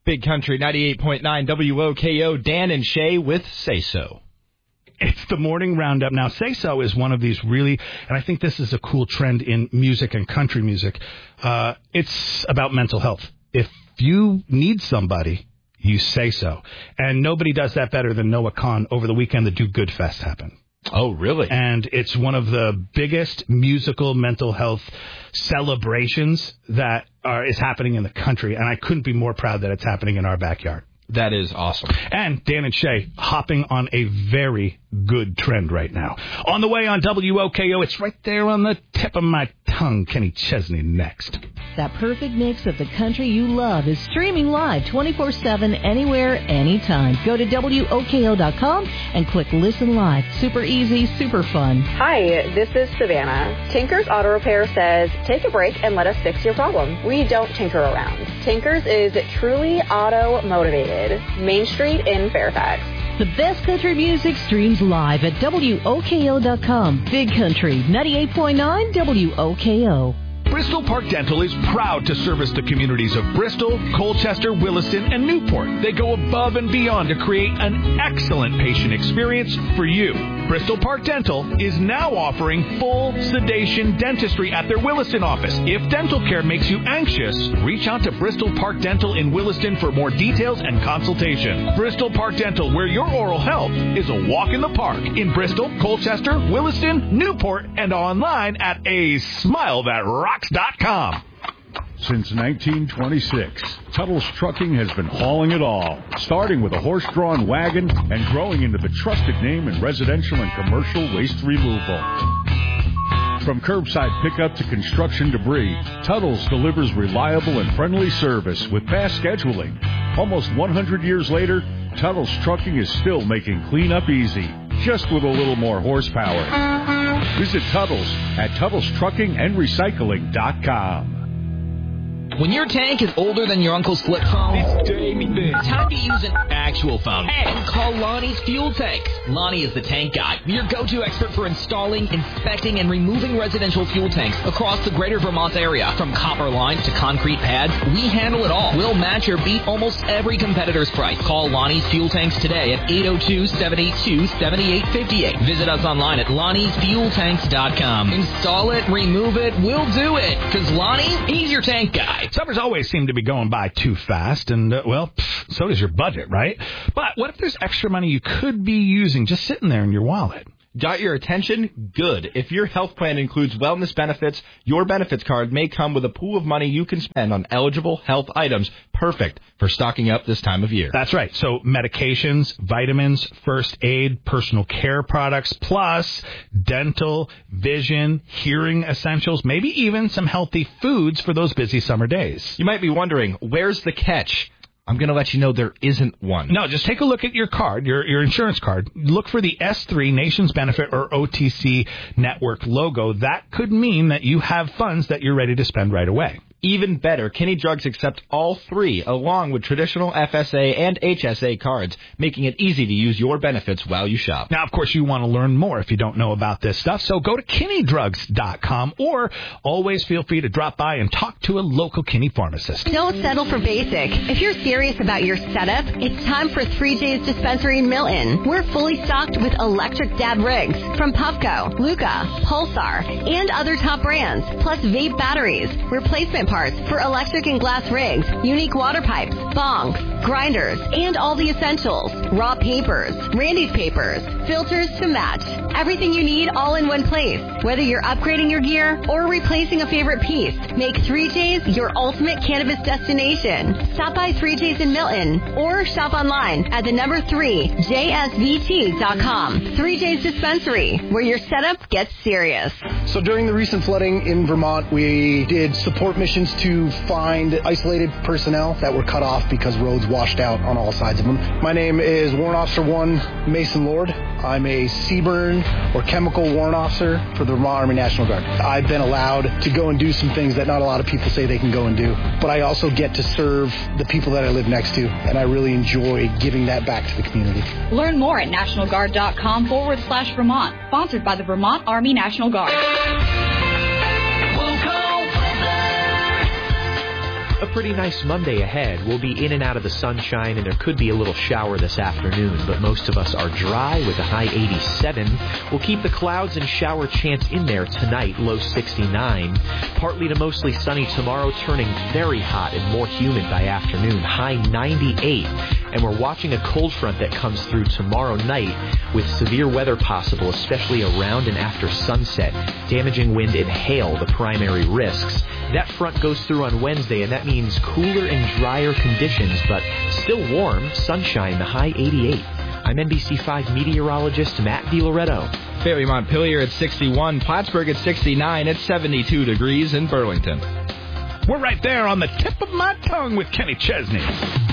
Big Country 98.9 WOKO, Dan and Shay with Say So. It's the morning roundup. Now, Say So is one of these really, and I think this is a cool trend in music and country music. It's about mental health. If you need somebody, you say so. And nobody does that better than Noah Kahan. Over the weekend, the Do Good Fest happened. Oh, really? And it's one of the biggest musical mental health celebrations that is happening in the country. And I couldn't be more proud that it's happening in our backyard. That is awesome. And Dan and Shay hopping on a very good trend right now. On the way on WOKO, it's right there on the tip of my tongue. Kenny Chesney next. That perfect mix of the country you love is streaming live 24/7 anywhere, anytime. Go to WOKO.com and click Listen Live. Super easy, super fun. Hi, this is Savannah. Tinker's Auto Repair says, take a break and let us fix your problem. We don't tinker around. Tinker's is truly auto-motivated. Main Street in Fairfax. The best country music streams live at WOKO.com. Big Country 98.9 WOKO. Bristol Park Dental is proud to service the communities of Bristol, Colchester, Williston, and Newport. They go above and beyond to create an excellent patient experience for you. Bristol Park Dental is now offering full sedation dentistry at their Williston office. If dental care makes you anxious, reach out to Bristol Park Dental in Williston for more details and consultation. Bristol Park Dental, where your oral health is a walk in the park, in Bristol, Colchester, Williston, Newport, and online at asmilethatrocks.com. Since 1926, Tuttle's Trucking has been hauling it all, starting with a horse-drawn wagon and growing into the trusted name in residential and commercial waste removal. From curbside pickup to construction debris, Tuttle's delivers reliable and friendly service with fast scheduling. Almost 100 years later, Tuttle's Trucking is still making cleanup easy, just with a little more horsepower. Visit Tuttle's at TuttlesTruckingAndRecycling.com. When your tank is older than your uncle's flip phone, it's time to use an actual phone and call Lonnie's Fuel Tanks. Lonnie is the tank guy, your go-to expert for installing, inspecting, and removing residential fuel tanks across the greater Vermont area. From copper lines to concrete pads, we handle it all. We'll match or beat almost every competitor's price. Call Lonnie's Fuel Tanks today at 802-782-7858. Visit us online at Lonnie'sFuelTanks.com. Install it, remove it, we'll do it. Because Lonnie, he's your tank guy. Summers always seem to be going by too fast, and, so does your budget, right? But what if there's extra money you could be using just sitting there in your wallet? Got your attention? Good. If your health plan includes wellness benefits, your benefits card may come with a pool of money you can spend on eligible health items. Perfect for stocking up this time of year. That's right. So medications, vitamins, first aid, personal care products, plus dental, vision, hearing essentials, maybe even some healthy foods for those busy summer days. You might be wondering, where's the catch? I'm going to let you know there isn't one. No, just take a look at your card, your insurance card. Look for the S3 Nations Benefit or OTC Network logo. That could mean that you have funds that you're ready to spend right away. Even better, Kinney Drugs accept all three, along with traditional FSA and HSA cards, making it easy to use your benefits while you shop. Now, of course, you want to learn more if you don't know about this stuff, so go to KinneyDrugs.com or always feel free to drop by and talk to a local Kinney pharmacist. Don't settle for basic. If you're serious about your setup, it's time for 3J's Dispensary in Milton. We're fully stocked with electric dab rigs from Puffco, Luca, Pulsar, and other top brands, plus vape batteries, replacement parts for electric and glass rigs, unique water pipes, bongs, grinders, and all the essentials. Raw papers, Randy's papers, filters to match. Everything you need all in one place. Whether you're upgrading your gear or replacing a favorite piece, make 3J's your ultimate cannabis destination. Stop by 3J's in Milton or shop online at the number 3JSVT.com. 3J's Dispensary, where your setup gets serious. So during the recent flooding in Vermont, we did support missions to find isolated personnel that were cut off because roads washed out on all sides of them. My name is Warrant Officer 1 Mason Lord. I'm a CBRN or chemical warrant officer for the Vermont Army National Guard. I've been allowed to go and do some things that not a lot of people say they can go and do, but I also get to serve the people that I live next to, and I really enjoy giving that back to the community. Learn more at nationalguard.com/Vermont, sponsored by the Vermont Army National Guard. A pretty nice Monday ahead. We'll be in and out of the sunshine, and there could be a little shower this afternoon, but most of us are dry with a high 87. We'll keep the clouds and shower chance in there tonight, low 69. Partly to mostly sunny tomorrow, turning very hot and more humid by afternoon, high 98. And we're watching a cold front that comes through tomorrow night with severe weather possible, especially around and after sunset. Damaging wind and hail, the primary risks. That front goes through on Wednesday, and that means cooler and drier conditions, but still warm, sunshine, the high 88. I'm NBC5 meteorologist Matt DiLoretto. Fairleigh Montpelier at 61, Plattsburgh at 69, it's 72 degrees in Burlington. We're right there on the tip of my tongue with Kenny Chesney.